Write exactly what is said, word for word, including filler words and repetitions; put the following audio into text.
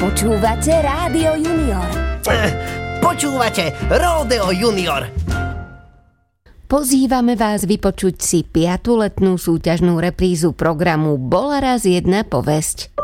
Počúvate Rádio Junior. Počúvate Ródeo Junior. Pozývame vás vypočuť si piatu letnú súťažnú reprízu programu Bola raz jedna povesť.